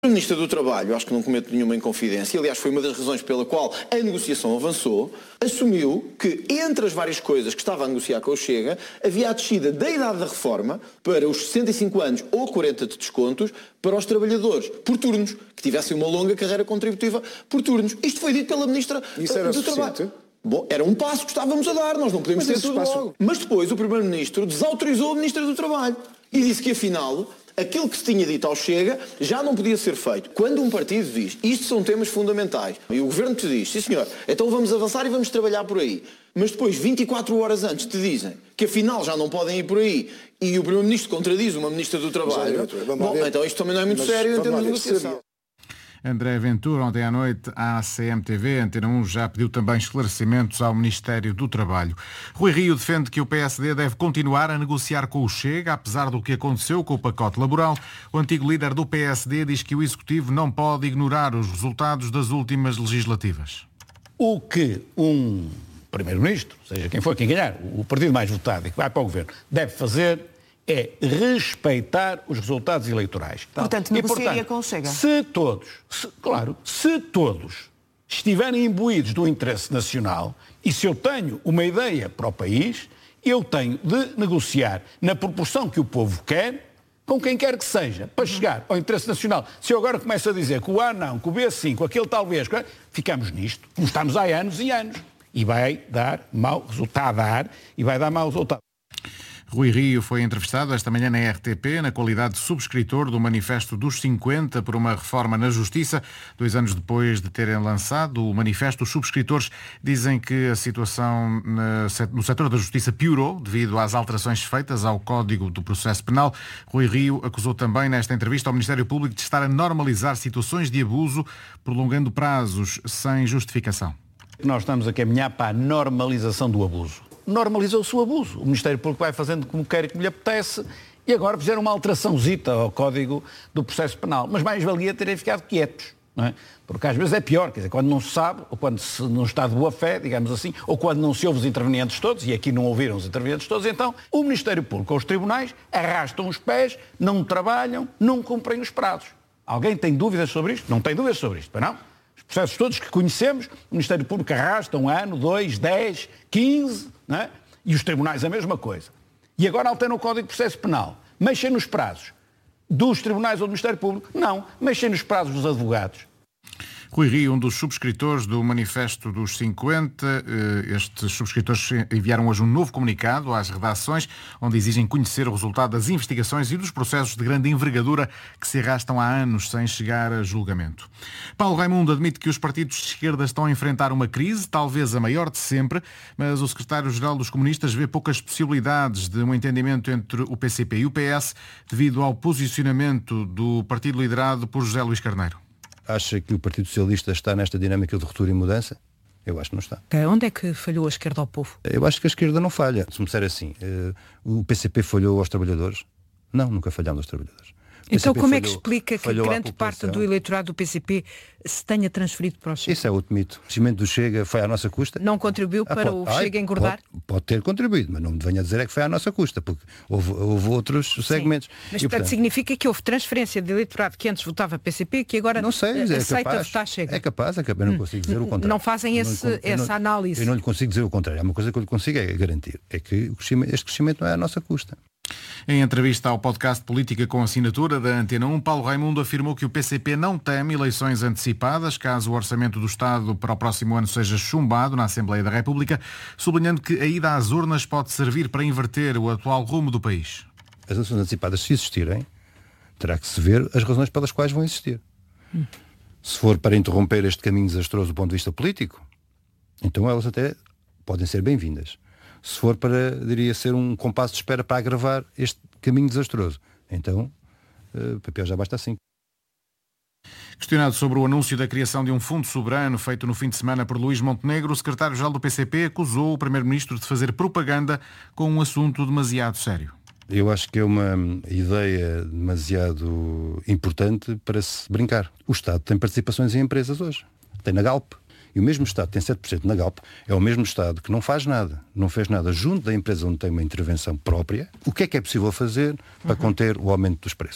A Ministra do Trabalho, acho que não cometo nenhuma inconfidência, aliás foi uma das razões pela qual a negociação avançou, assumiu que entre as várias coisas que estava a negociar com o Chega, havia a descida da idade da reforma para os 65 anos ou 40 de descontos para os trabalhadores por turnos, que tivessem uma longa carreira contributiva por turnos. Isto foi dito pela Ministra do Trabalho. Bom, era um passo que estávamos a dar, nós não podemos ter tudo logo. Mas depois o Primeiro-Ministro desautorizou a Ministra do Trabalho e disse que afinal aquilo que se tinha dito ao Chega já não podia ser feito. Quando um partido diz isto são temas fundamentais e o Governo te diz, sim senhor, então vamos avançar e vamos trabalhar por aí. Mas depois, 24 horas antes, te dizem que afinal já não podem ir por aí e o Primeiro-Ministro contradiz uma Ministra do Trabalho. Bom, então isto também não é muito sério em termos de negociação. André Ventura, ontem à noite, à CMTV, Antena 1, já pediu também esclarecimentos ao Ministério do Trabalho. Rui Rio defende que o PSD deve continuar a negociar com o Chega, apesar do que aconteceu com o pacote laboral. O antigo líder do PSD diz que o Executivo não pode ignorar os resultados das últimas legislativas. O que um Primeiro-Ministro, seja quem for quem ganhar, o partido mais votado e que vai para o Governo, deve fazer é respeitar os resultados eleitorais. Portanto, negociaria com o Chega. Se todos estiverem imbuídos do interesse nacional e se eu tenho uma ideia para o país, eu tenho de negociar na proporção que o povo quer, com quem quer que seja, para chegar ao interesse nacional. Se eu agora começo a dizer que o A não, que o B sim, que aquele talvez, ficamos nisto, como estamos há anos e anos. E vai dar mau resultado, Rui Rio foi entrevistado esta manhã na RTP, na qualidade de subscritor do Manifesto dos 50 por uma reforma na Justiça. 2 anos depois de terem lançado o manifesto, os subscritores dizem que a situação no setor da Justiça piorou devido às alterações feitas ao Código do Processo Penal. Rui Rio acusou também nesta entrevista ao Ministério Público de estar a normalizar situações de abuso, prolongando prazos sem justificação. Nós estamos a caminhar para a normalização do abuso. Normalizou-se o abuso. O Ministério Público vai fazendo como quer e como lhe apetece e agora fizeram uma alteraçãozita ao Código do Processo Penal. Mas mais valia terem ficado quietos, não é? Porque às vezes é pior, quer dizer, quando não se sabe, ou quando se não está de boa fé, digamos assim, ou quando não se ouve os intervenientes todos, e aqui não ouviram os intervenientes todos, então o Ministério Público ou os tribunais arrastam os pés, não trabalham, não cumprem os prazos. Alguém tem dúvidas sobre isto? Não tem dúvidas sobre isto, não? Os processos todos que conhecemos, o Ministério Público arrasta 1 ano, 2, 10, 15, não é? E os tribunais a mesma coisa. E agora alteram o Código de Processo Penal. Mexem nos prazos dos tribunais ou do Ministério Público? Não. Mexem nos prazos dos advogados. Rui Rio, um dos subscritores do Manifesto dos 50. Estes subscritores enviaram hoje um novo comunicado às redações, onde exigem conhecer o resultado das investigações e dos processos de grande envergadura que se arrastam há anos sem chegar a julgamento. Paulo Raimundo admite que os partidos de esquerda estão a enfrentar uma crise, talvez a maior de sempre, mas o secretário-geral dos comunistas vê poucas possibilidades de um entendimento entre o PCP e o PS devido ao posicionamento do partido liderado por José Luís Carneiro. Acha que o Partido Socialista está nesta dinâmica de ruptura e mudança? Eu acho que não está. Onde é que falhou a esquerda ao povo? Eu acho que a esquerda não falha. Se me disser assim, o PCP falhou aos trabalhadores? Não, nunca falhamos aos trabalhadores. Então como é que explica que grande parte do eleitorado do PCP se tenha transferido para o Chega? Isso é outro mito. O crescimento do Chega foi à nossa custa. Não contribuiu para o Chega engordar? Pode ter contribuído, mas não me venha dizer é que foi à nossa custa, porque houve outros segmentos. Mas portanto significa que houve transferência de eleitorado que antes votava PCP que agora não sei, aceita votar Chega? É capaz, eu não consigo dizer o contrário. Não fazem essa análise? Eu não lhe consigo dizer o contrário. Há uma coisa que eu lhe consigo garantir, é que este crescimento não é à nossa custa. Em entrevista ao podcast Política com Assinatura da Antena 1, Paulo Raimundo afirmou que o PCP não teme eleições antecipadas, caso o orçamento do Estado para o próximo ano seja chumbado na Assembleia da República, sublinhando que a ida às urnas pode servir para inverter o atual rumo do país. As eleições antecipadas, se existirem, terá que se ver as razões pelas quais vão existir. Se for para interromper este caminho desastroso do ponto de vista político, então elas até podem ser bem-vindas. Se for para, diria, ser um compasso de espera para agravar este caminho desastroso, então o papel já basta assim. Questionado sobre o anúncio da criação de um fundo soberano feito no fim de semana por Luís Montenegro, o secretário-geral do PCP acusou o primeiro-ministro de fazer propaganda com um assunto demasiado sério. Eu acho que é uma ideia demasiado importante para se brincar. O Estado tem participações em empresas hoje. Tem na Galp. E o mesmo Estado tem 7% na Galp, é o mesmo Estado que não faz nada, não fez nada junto da empresa onde tem uma intervenção própria. O que é possível fazer para conter o aumento dos preços?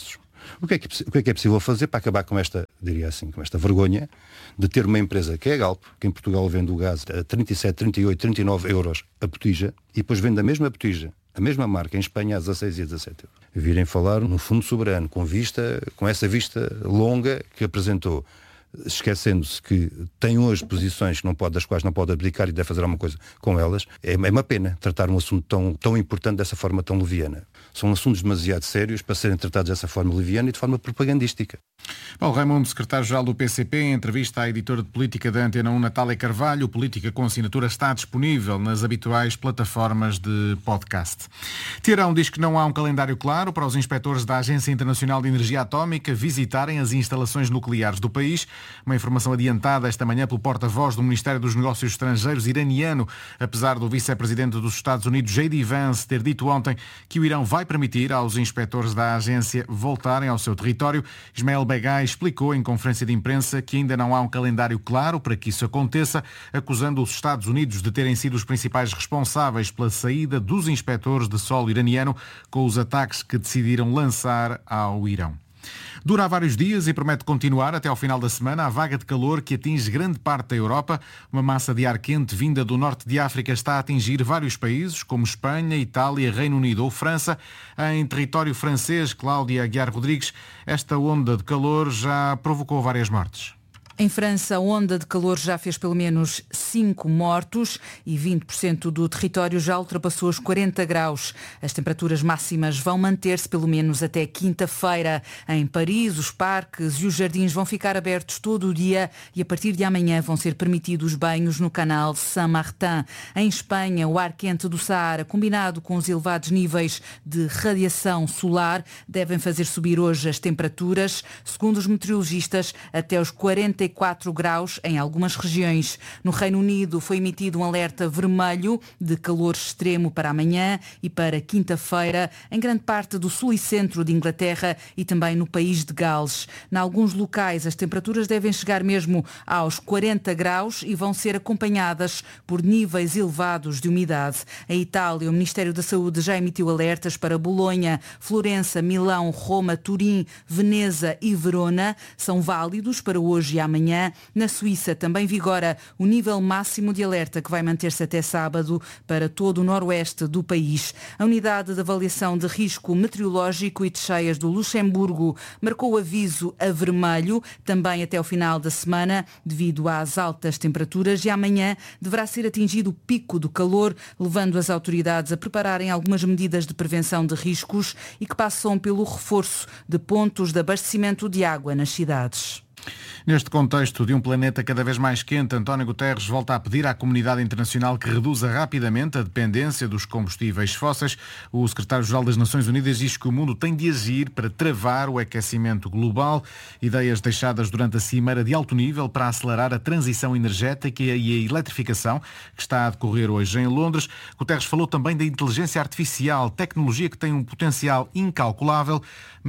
O que é que é possível fazer para acabar com esta, diria assim, com esta vergonha de ter uma empresa que é a Galp, que em Portugal vende o gás a 37, 38, 39 euros a botija, e depois vende a mesma botija, a mesma marca, em Espanha a 16 e 17 euros. Virem falar no Fundo Soberano, com essa vista longa que apresentou, esquecendo-se que tem hoje posições das quais não pode abdicar e deve fazer alguma coisa com elas. É uma pena tratar um assunto tão importante dessa forma tão leviana. São assuntos demasiado sérios para serem tratados dessa forma leviana e de forma propagandística. Paulo Raimundo, secretário-geral do PCP, em entrevista à editora de política da Antena 1, Natália Carvalho, Política com assinatura está disponível nas habituais plataformas de podcast. Teherão diz que não há um calendário claro para os inspectores da Agência Internacional de Energia Atómica visitarem as instalações nucleares do país. Uma informação adiantada esta manhã pelo porta-voz do Ministério dos Negócios Estrangeiros iraniano, apesar do vice-presidente dos Estados Unidos, J.D. Vance, ter dito ontem que o Irão vai permitir aos inspectores da agência voltarem ao seu território. Ismael Begay explicou em conferência de imprensa que ainda não há um calendário claro para que isso aconteça, acusando os Estados Unidos de terem sido os principais responsáveis pela saída dos inspectores de solo iraniano com os ataques que decidiram lançar ao Irão. Dura há vários dias e promete continuar até ao final da semana a vaga de calor que atinge grande parte da Europa. Uma massa de ar quente vinda do norte de África está a atingir vários países, como Espanha, Itália, Reino Unido ou França. Em território francês, Cláudia Aguiar Rodrigues, esta onda de calor já provocou várias mortes. Em França, a onda de calor já fez pelo menos 5 mortos e 20% do território já ultrapassou os 40 graus. As temperaturas máximas vão manter-se pelo menos até quinta-feira. Em Paris, os parques e os jardins vão ficar abertos todo o dia e a partir de amanhã vão ser permitidos banhos no canal Saint-Martin. Em Espanha, o ar quente do Saara, combinado com os elevados níveis de radiação solar, devem fazer subir hoje as temperaturas, segundo os meteorologistas, até os 44 graus em algumas regiões. No Reino Unido foi emitido um alerta vermelho de calor extremo para amanhã e para quinta-feira em grande parte do sul e centro de Inglaterra e também no país de Gales. Em alguns locais as temperaturas devem chegar mesmo aos 40 graus e vão ser acompanhadas por níveis elevados de umidade. Em Itália, o Ministério da Saúde já emitiu alertas para Bolonha, Florença, Milão, Roma, Turim, Veneza e Verona. São válidos para hoje e amanhã. Na Suíça também vigora o nível máximo de alerta que vai manter-se até sábado para todo o noroeste do país. A unidade de avaliação de risco meteorológico e de cheias do Luxemburgo marcou o aviso a vermelho também até ao final da semana devido às altas temperaturas e amanhã deverá ser atingido o pico do calor, levando as autoridades a prepararem algumas medidas de prevenção de riscos e que passam pelo reforço de pontos de abastecimento de água nas cidades. Neste contexto de um planeta cada vez mais quente, António Guterres volta a pedir à comunidade internacional que reduza rapidamente a dependência dos combustíveis fósseis. O secretário-geral das Nações Unidas diz que o mundo tem de agir para travar o aquecimento global. Ideias deixadas durante a cimeira de alto nível para acelerar a transição energética e a eletrificação que está a decorrer hoje em Londres. Guterres falou também da inteligência artificial, tecnologia que tem um potencial incalculável,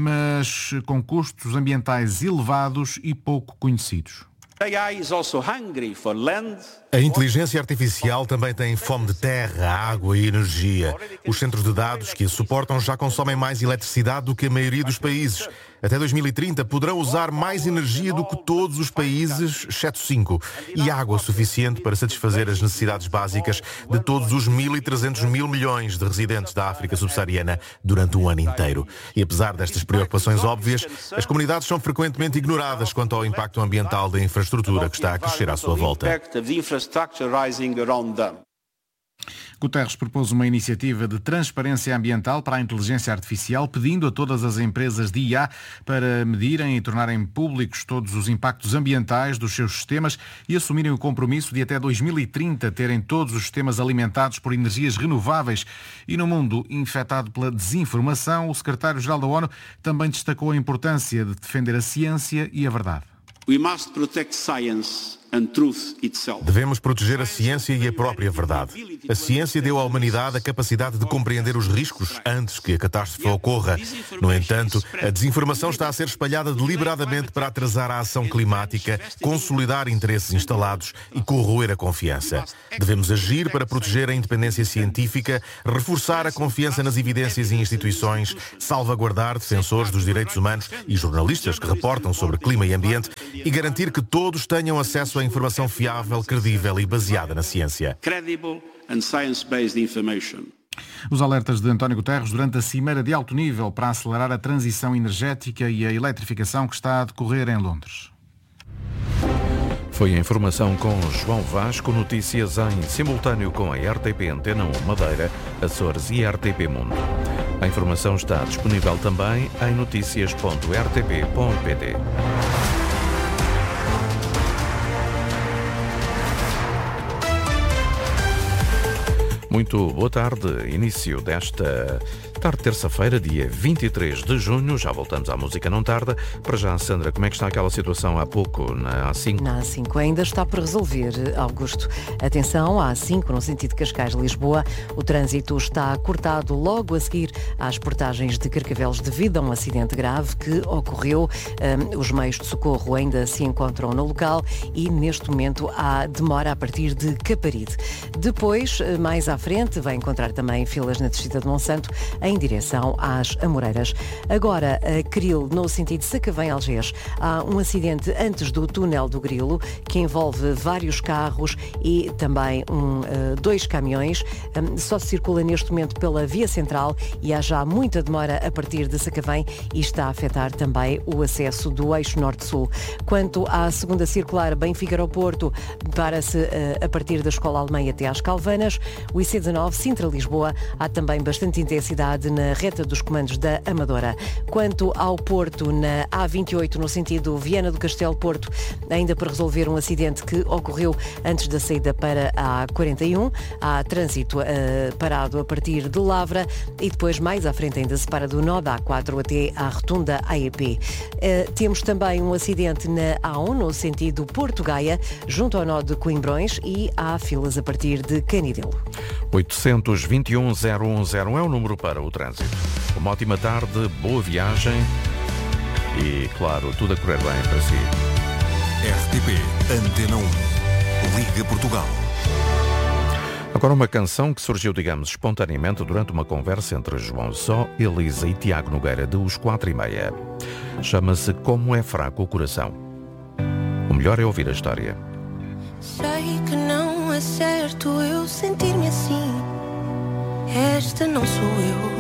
mas com custos ambientais elevados e pouco conhecidos. A inteligência artificial também tem fome de terra, água e energia. Os centros de dados que a suportam já consomem mais eletricidade do que a maioria dos países. Até 2030 poderão usar mais energia do que todos os países, exceto 5, e água suficiente para satisfazer as necessidades básicas de todos os 1.300 mil milhões de residentes da África subsaariana durante um ano inteiro. E apesar destas preocupações óbvias, as comunidades são frequentemente ignoradas quanto ao impacto ambiental da infraestrutura que está a crescer à sua volta. Guterres propôs uma iniciativa de transparência ambiental para a inteligência artificial, pedindo a todas as empresas de IA para medirem e tornarem públicos todos os impactos ambientais dos seus sistemas e assumirem o compromisso de até 2030 terem todos os sistemas alimentados por energias renováveis. E no mundo infectado pela desinformação, o secretário-geral da ONU também destacou a importância de defender a ciência e a verdade. We must protect science Devemos proteger a ciência e a própria verdade. A ciência deu à humanidade a capacidade de compreender os riscos antes que a catástrofe ocorra. No entanto, a desinformação está a ser espalhada deliberadamente para atrasar a ação climática, consolidar interesses instalados e corroer a confiança. Devemos agir para proteger a independência científica, reforçar a confiança nas evidências e instituições, salvaguardar defensores dos direitos humanos e jornalistas que reportam sobre clima e ambiente e garantir que todos tenham acesso à informação fiável, credível e baseada na ciência. Os alertas de António Guterres durante a cimeira de alto nível para acelerar a transição energética e a eletrificação que está a decorrer em Londres. Foi a informação com João Vasco, notícias em simultâneo com a RTP Antena 1 Madeira, Açores e RTP Mundo. A informação está disponível também em noticias.rtp.pt. Muito boa tarde, início desta tarde, terça-feira, dia 23 de junho. Já voltamos à música não tarda. Para já, Sandra, como é que está aquela situação há pouco na A5? Na A5 ainda está por resolver, Augusto. Atenção, a A5, no sentido de Cascais-Lisboa, o trânsito está cortado logo a seguir às portagens de Carcavelos devido a um acidente grave que ocorreu. Os meios de socorro ainda se encontram no local e, neste momento, há demora a partir de Caparide. Depois, mais à frente, vai encontrar também filas na descida de Monsanto em direção às Amoreiras. Agora, a Cril, no sentido de Sacavém-Algés, há um acidente antes do túnel do Grilo que envolve vários carros e também dois caminhões. Só se circula neste momento pela via central e há já muita demora a partir de Sacavém e está a afetar também o acesso do eixo norte-sul. Quanto à segunda circular Benfica-Aeroporto, para-se a partir da Escola Alemã até às Calvanas. O IC19 Sintra-Lisboa, há também bastante intensidade na reta dos comandos da Amadora. Quanto ao Porto, na A28, no sentido Viana do Castelo-Porto, ainda para resolver um acidente que ocorreu antes da saída para a A41. Há trânsito parado a partir de Lavra e depois mais à frente ainda se para do nó da A4 até à rotunda AEP. Temos também um acidente na A1, no sentido Porto-Gaia, junto ao nó de Coimbrões e há filas a partir de Canidelo. 821-010 é o número para o trânsito. Uma ótima tarde, boa viagem e, claro, tudo a correr bem para si. RTP Antena 1, Liga Portugal. Agora uma canção que surgiu, digamos, espontaneamente durante uma conversa entre João Só, Elisa e Tiago Nogueira de Os 4:30. Chama-se Como é Fraco o Coração. O melhor é ouvir a história. Sei que não é certo eu sentir-me assim. Esta não sou eu.